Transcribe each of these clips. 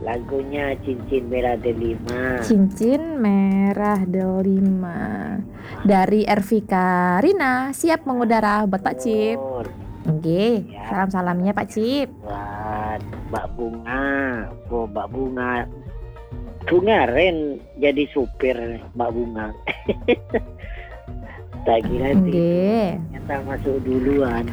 Lagunya Cincin Merah Delima. Cincin Merah Delima dari Ervika Rina. Siap mengudara buat Pak Cip. Nur. Oke, Ya. salam-salamnya Pak Cip. Buat Mbak Bunga. Oh, Mbak Bunga. Kemarin jadi supir Mbak Bunga. Tak kira Oke. ternyata masuk duluan.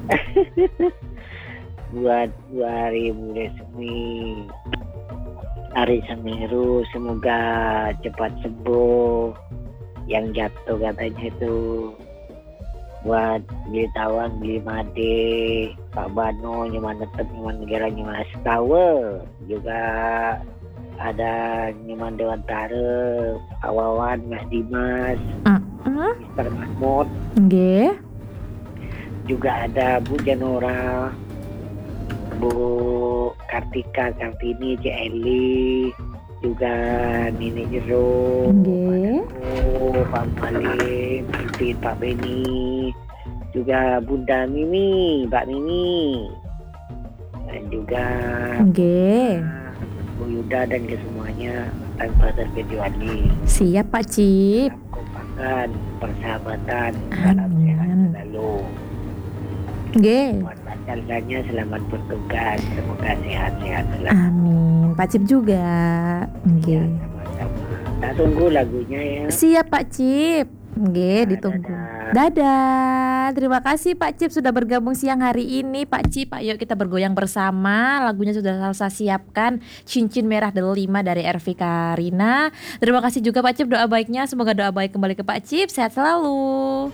Buat 2000 resmi Hari Semeru, semoga cepat sembuh yang jatuh katanya itu. Buat beli tawang, beli made, Pak Bano, nyaman tetep, nyaman negara, nyaman setawa. Juga ada nyaman Dewantara, Pak Wawan, Mas Dimas, Mr. Mahmud. Oke. Juga ada Bu Janora, Bu Kartika, Kartini, Cik Eli, juga Nini Jero, Oke. Pak Malik, Pipit, Pak Beni, juga Bunda Mimi, Mbak Mimi, dan juga Oke. Bu Yuda dan kesemuanya tanpa terkecuali. Siap Pak Cip. Kompakan, persahabatan, salam sehat Amin. selalu. Oke. Buat pacarnya selamat bertugas, semoga sehat-sehat selalu. Amin. Pak Cip juga. Oke. Ya, sama-sama. Kita tunggu lagunya ya. Siap Pak Cip. Oke, ditunggu. Dadah. Terima kasih Pak Cip sudah bergabung siang hari ini. Pak Cip, ayo kita bergoyang bersama. Lagunya sudah saya siapkan, Cincin Merah Delima dari Ervika Rina. Terima kasih juga Pak Cip doa baiknya. Semoga doa baik kembali ke Pak Cip. Sehat selalu.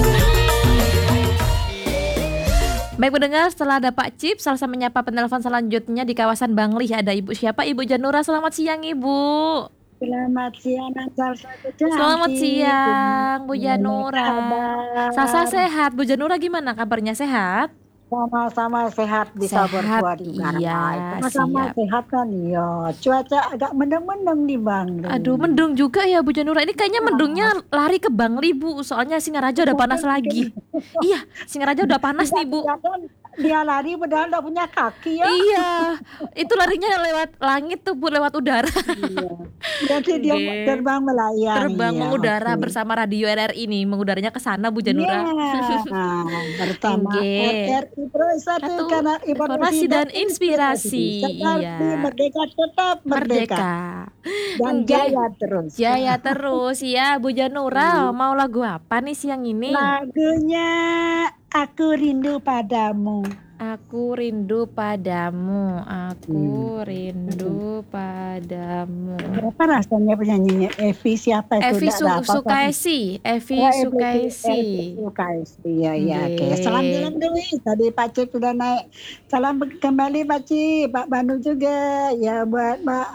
Baik pendengar, setelah ada Pak Cip, saya menyapa penelpon selanjutnya di kawasan Bangli. Ada Ibu siapa? Ibu Janura. Selamat siang Ibu. Selamat siang, Selamat siang Bu Janura. Sasa sehat. Bu Janura gimana kabarnya, sehat? Sama-sama sehat bisa Sehat, berdua di iya, sama-sama siap. sehat kan ya. Cuaca agak mendung-mendung di Bangli. Aduh, mendung juga ya Bu Janura. Ini kayaknya mendungnya lari ke Bangli Bu. Soalnya Singaraja udah panas lagi. Iya, Singaraja udah panas nih Bu. Dia lari padahal nggak punya kaki ya. Iya, itu larinya lewat langit tuh Bu, lewat udara. Iya. Jadi dia Oke. terbang melayang. Terbang iya, mengudara oke. bersama Radio RRI nih, mengudaranya ke sana Bu Janura. Iya, bersama Oke. RRI Pro 1 Satu, kanal informasi dan inspirasi. Seperti Iya. merdeka tetap merdeka. Merdeka. Dan Oke. jaya terus. Jaya terus ya Bu Janura. Mau lagu apa nih siang ini? Lagunya Aku Rindu Padamu. Aku rindu padamu. Aku rindu padamu. Berapa rasanya penyanyinya? Evi siapa itu? Evi Nggak dapat. Sukaisi. Evi Sukaisi. Sukaisi. Ya. Oke. Oke. Salam dulu. Tadi Pak Cip sudah naik. Salam kembali Pak Cip. Pak Banu juga. Ya buat Mbak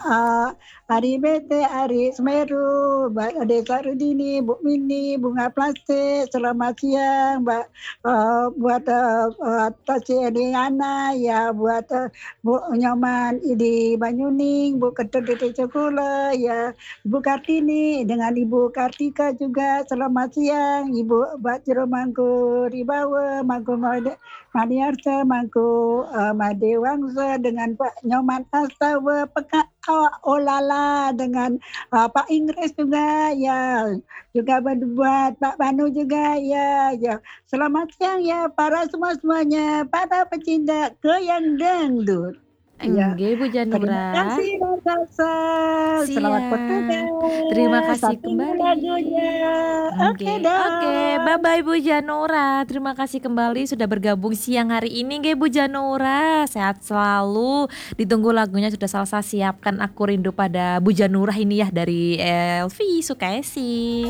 Ari Bete, Ari Semeru, Mbak Desa Rudini, Bu Mini, Bunga Plastik. Selamat siang Mbak. Buat Taci Ediana, ya buat Bu Nyoman di Banyuning, Bu Ketut di Cokula, ya Ibu Kartini dengan Ibu Kartika juga. Selamat siang Ibu Mbak Jero Mangku Ribawa, Mangku Maniarsa, Mangku Made Wangsa dengan Pak Nyoman Astawa, Peka Olala dengan Pak Inggris juga, ya juga buat Pak Banu juga, ya. Selamat siang ya para semuanya, para pecinta goyang dangdut. Ya. Oke Bu Janura. Terima kasih Mbak Salsa. Selamat bertugas. Terima kasih Satu kembali. lagunya. Oke dah. Oke, bye-bye Bu Janura. Terima kasih kembali sudah bergabung siang hari ini nggih Bu Janura. Sehat selalu. Ditunggu lagunya sudah Salsa siapkan. Aku Rindu pada Bu Janura ini ya dari Elvi Sukaisi.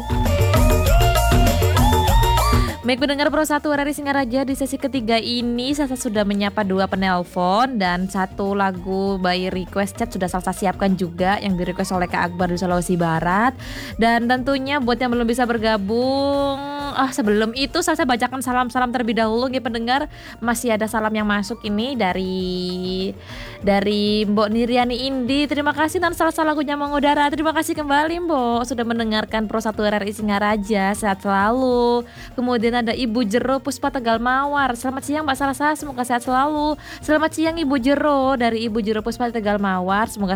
Baik pendengar Pro 1 RRI Singaraja, di sesi ketiga ini Sasa sudah menyapa 2 penelpon dan 1 lagu by request chat sudah Sasa siapkan juga yang di request oleh Kak Akbar di Sulawesi Barat. Dan tentunya buat yang belum bisa bergabung, sebelum itu Sasa bacakan salam-salam terlebih dahulu nih pendengar. Masih ada salam yang masuk ini dari Mbok Niriani Indi. Terima kasih dan salah lagunya mengudara. Terima kasih kembali Mbok sudah mendengarkan Pro 1 RRI Singaraja. Sehat selalu. Kemudian ada Ibu Jero Puspa Tegal Mawar. Selamat siang Mbak Salsa, semoga sehat selalu. Selamat siang Ibu Jero dari Ibu Jero Puspa Tegal Mawar. Semoga